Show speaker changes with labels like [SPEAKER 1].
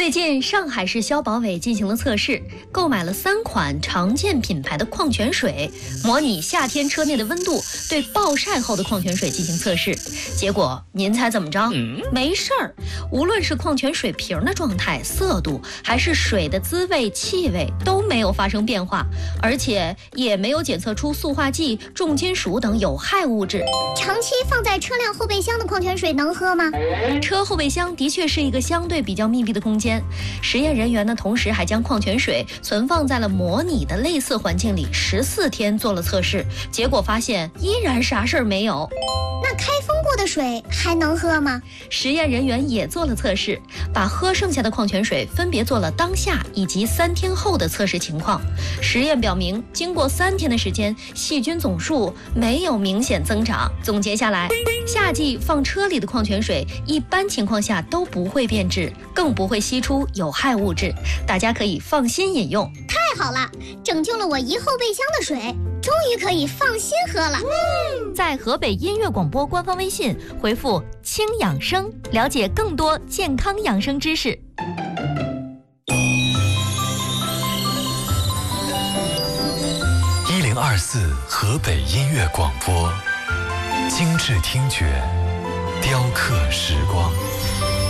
[SPEAKER 1] 最近，上海市消保委进行了测试，购买了3款常见品牌的矿泉水，模拟夏天车内的温度，对暴晒后的矿泉水进行测试。结果，您猜怎么着？没事儿，无论是矿泉水瓶的状态、色度，还是水的滋味、气味，都没有发生变化，而且也没有检测出塑化剂、重金属等有害物质。
[SPEAKER 2] 长期放在车辆后备箱的矿泉水能喝吗？
[SPEAKER 1] 车后备箱的确是一个相对比较密闭的空间，实验人员呢，同时还将矿泉水存放在了模拟的类似环境里14天做了测试，结果发现依然啥事儿没有。
[SPEAKER 2] 那开封过的水还能喝吗？
[SPEAKER 1] 实验人员也做了测试，把喝剩下的矿泉水分别做了当下以及3天后的测试情况。实验表明，经过3天的时间，细菌总数没有明显增长。总结下来，夏季放车里的矿泉水一般情况下都不会变质，更不会析出有害物质，大家可以放心饮用。
[SPEAKER 2] 太好了，拯救了我一后备箱的水，终于可以放心喝了。
[SPEAKER 1] 在河北音乐广播官方微信回复“轻养生”，了解更多健康养生知识。
[SPEAKER 3] 1024河北音乐广播，精致听觉，雕刻时光。